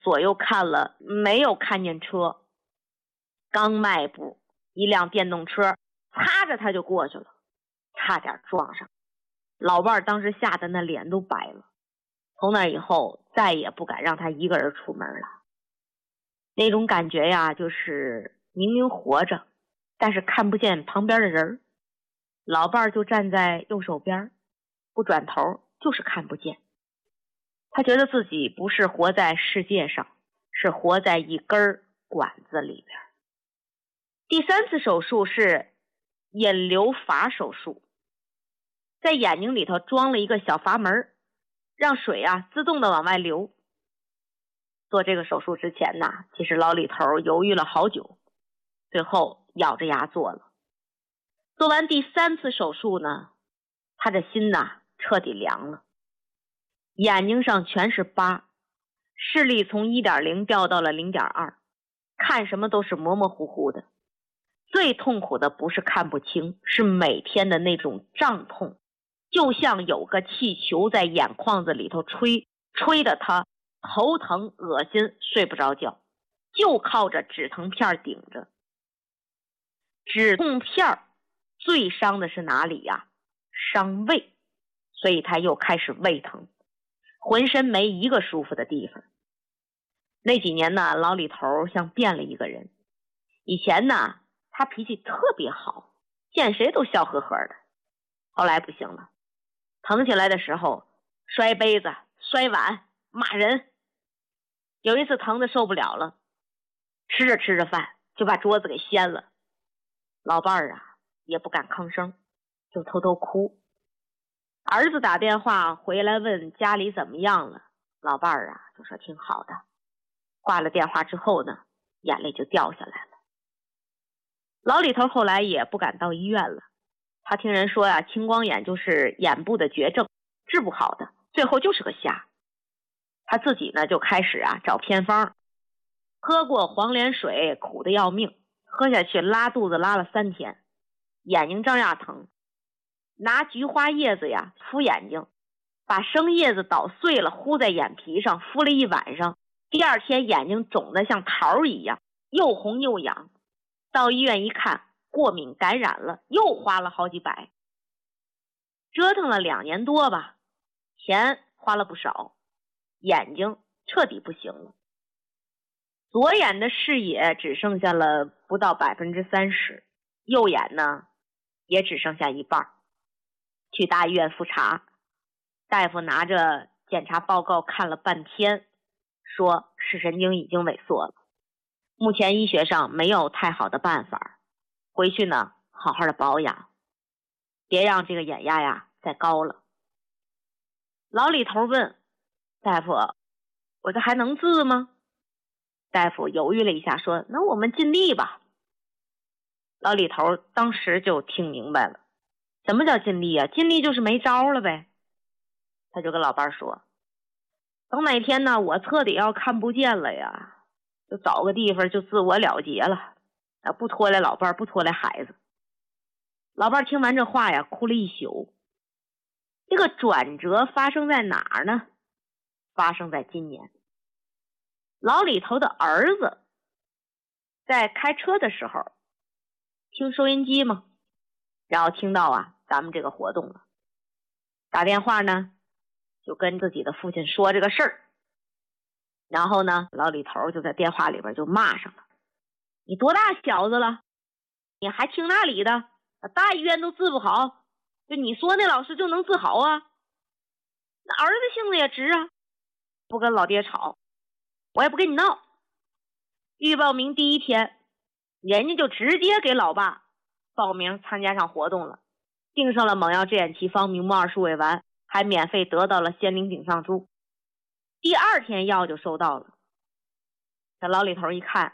左右看了，没有看见车。刚迈步，一辆电动车擦着他就过去了，差点撞上。老伴儿当时吓得那脸都白了，从那以后再也不敢让他一个人出门了。那种感觉呀，就是明明活着，但是看不见旁边的人，老伴儿就站在右手边，不转头就是看不见。他觉得自己不是活在世界上，是活在一根管子里边。第3次手术是引流阀手术，在眼睛里头装了一个小阀门，让水自动的往外流。做这个手术之前呢，其实老李头犹豫了好久，最后咬着牙做了。做完第3次手术呢，他的心彻底凉了，眼睛上全是疤，视力从 1.0 掉到了 0.2， 看什么都是模模糊糊的。最痛苦的不是看不清，是每天的那种胀痛，就像有个气球在眼眶子里头吹，吹得他头疼恶心，睡不着觉，就靠着止疼片顶着。止痛片最伤的是哪里呀？伤胃，所以他又开始胃疼，浑身没一个舒服的地方。那几年呢，老李头像变了一个人。以前呢，他脾气特别好，见谁都笑呵呵的。后来不行了，疼起来的时候摔杯子、摔碗、骂人。有一次疼得受不了了，吃着吃着饭就把桌子给掀了。老伴儿也不敢吭声，就偷偷哭。儿子打电话回来问家里怎么样了，老伴儿就说挺好的。挂了电话之后呢，眼泪就掉下来了。老李头后来也不敢到医院了，他听人说青光眼就是眼部的绝症，治不好的，最后就是个瞎。他自己呢就开始找偏方，喝过黄连水苦的要命，喝下去拉肚子拉了3天，眼睛照样疼。拿菊花叶子敷眼睛，把生叶子捣碎了糊在眼皮上，敷了一晚上，第2天眼睛肿得像桃一样，又红又痒。到医院一看，过敏感染了，又花了好几百。折腾了2年多吧，钱花了不少，眼睛彻底不行了。左眼的视野只剩下了不到 30%， 右眼呢也只剩下一半。去大医院复查，大夫拿着检查报告看了半天，说视神经已经萎缩了，目前医学上没有太好的办法，回去呢好好的保养，别让这个眼压再高了。老李头问大夫，我这还能治吗？大夫犹豫了一下说，那我们尽力吧。老李头当时就听明白了，什么叫尽力尽力就是没招了呗。他就跟老伴说，等哪天呢我彻底要看不见了就找个地方就自我了结了，不拖累老伴，不拖累孩子。老伴听完这话哭了一宿。这个转折发生在哪儿呢？发生在今年。老李头的儿子在开车的时候听收音机嘛，然后听到咱们这个活动了，打电话呢就跟自己的父亲说这个事儿。然后呢，老李头就在电话里边就骂上了，你多大小子了，你还听那里的，大医院都治不好，就你说那老师就能治好那儿子性子也直不跟老爹吵，我也不跟你闹。预报名第1天，人家就直接给老爸报名参加上活动了，订上了猛药制眼奇方、明目2数位丸，还免费得到了仙灵顶上珠。第2天药就收到了，这老李头一看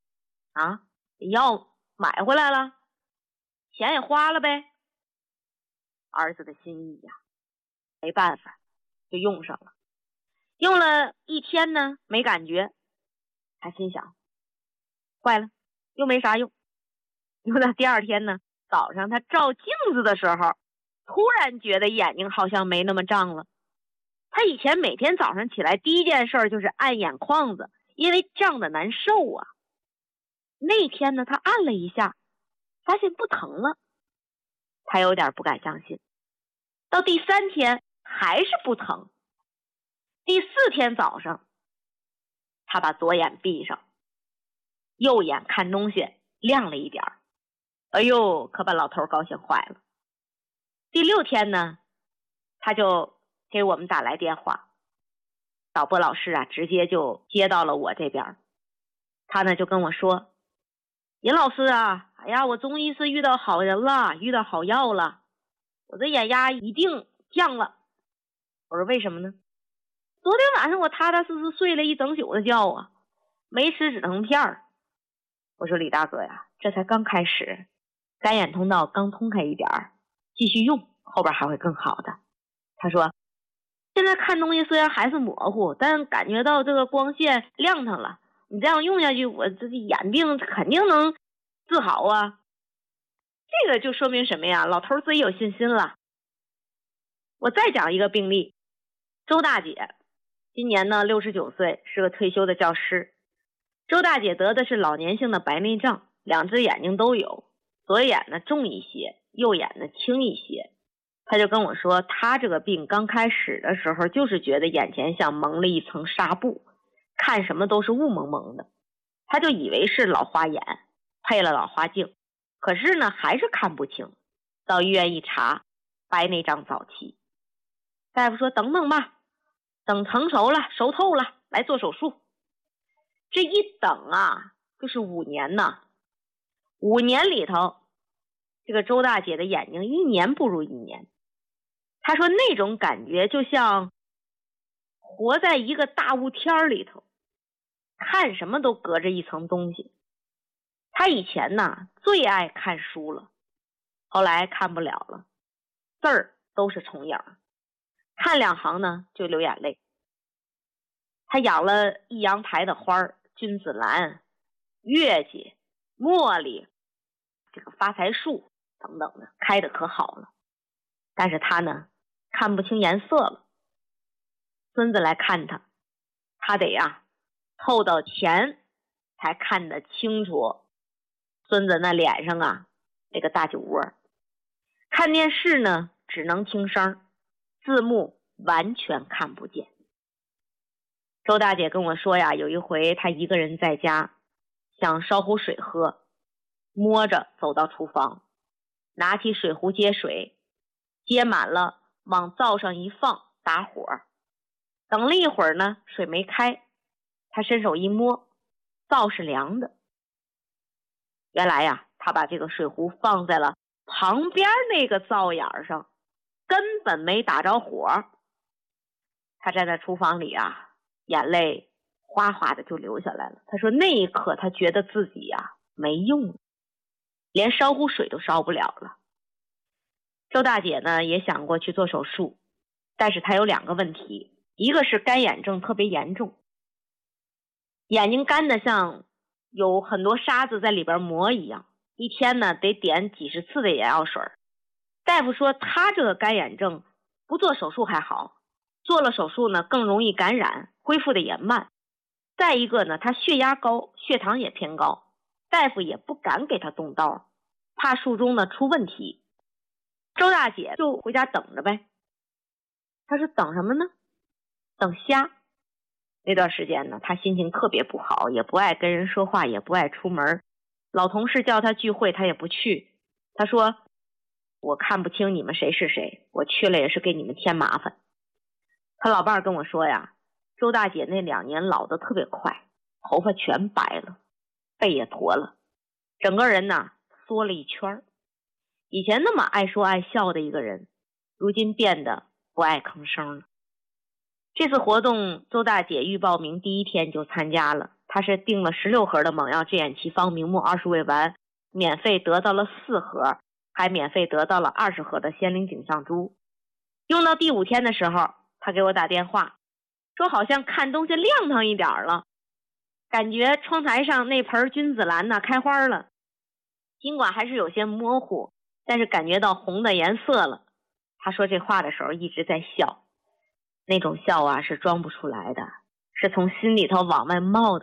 药买回来了，钱也花了呗。儿子的心意没办法就用上了。用了1天呢没感觉，他心想坏了，又没啥用。用到第2天呢，早上他照镜子的时候，突然觉得眼睛好像没那么胀了， 他以前每天早上起来第一件事就是按眼眶子，因为胀得难受啊。那天呢，他按了一下，发现不疼了，他有点不敢相信。到第3天还是不疼。第4天早上，他把左眼闭上，右眼看东西亮了一点。哎呦，可把老头高兴坏了。第6天呢，他就给我们打来电话，导播老师啊，直接就接到了我这边。他呢就跟我说，尹老师啊，哎呀，我终于是遇到好人了，遇到好药了，我这眼压一定降了。我说为什么呢？昨天晚上我踏踏实实睡了一整宿的觉啊，没吃止疼片儿。我说李大哥呀，这才刚开始，干眼通道刚通开一点儿，继续用，后边还会更好的。他说现在看东西虽然还是模糊，但感觉到这个光线亮堂了，你这样用下去，我这眼病肯定能治好啊。这个就说明什么呀？老头自己有信心了。我再讲一个病例，周大姐今年呢69岁，是个退休的教师。周大姐得的是老年性的白内障，2只眼睛都有，左眼呢重一些，右眼呢轻一些。她就跟我说，她这个病刚开始的时候就是觉得眼前像蒙了一层纱布，看什么都是雾蒙蒙的，她就以为是老花眼，配了老花镜，可是呢还是看不清。到医院一查，白内障早期。大夫说等等吧，等成熟了，熟透了来做手术。这一等啊，就是5年呢。5年里头，这个周大姐的眼睛1年不如1年。她说那种感觉就像活在一个大雾天里头，看什么都隔着一层东西。她以前呢最爱看书了，后来看不了了，字儿都是重影，看2行呢就流眼泪。她养了一阳台的花儿，君子兰、月季、茉莉，这个发财树等等的，开得可好了。但是他呢看不清颜色了。孙子来看他，他得凑到前才看得清楚孙子那脸上那个大酒窝。看电视呢只能听声，字幕完全看不见。周大姐跟我说呀，有一回她一个人在家，想烧壶水喝，摸着走到厨房，拿起水壶接水，接满了往灶上一放，打火。等了一会儿呢，水没开，她伸手一摸，灶是凉的。原来她把这个水壶放在了旁边那个灶眼上，根本没打着火。她站在厨房里眼泪哗哗的就流下来了。她说那一刻她觉得自己没用了，连烧壶水都烧不了了。周大姐呢也想过去做手术，但是她有2个问题，一个是干眼症特别严重，眼睛干得像有很多沙子在里边磨一样，一天呢得点几十次的眼药水。大夫说她这个干眼症不做手术还好，做了手术呢更容易感染，恢复的也慢。再一个呢，她血压高，血糖也偏高，大夫也不敢给她动刀，怕术中呢出问题。周大姐就回家等着呗。她说等什么呢？等瞎。那段时间呢，她心情特别不好，也不爱跟人说话，也不爱出门。老同事叫她聚会，她也不去。她说我看不清你们谁是谁，我去了也是给你们添麻烦。她老伴跟我说呀，周大姐那2年老得特别快，头发全白了，背也驼了，整个人缩了一圈。以前那么爱说爱笑的一个人，如今变得不爱吭声了。这次活动周大姐预报名第1天就参加了，她是订了16盒的猛药治眼奇方明目20味丸，免费得到了4盒，还免费得到了20盒的仙灵景象珠。用到第5天的时候，她给我打电话说好像看东西亮堂一点了，感觉窗台上那盆君子兰开花了，尽管还是有些模糊，但是感觉到红的颜色了。她说这话的时候一直在笑。 那种笑啊是装不出来的，是从心里头往外冒的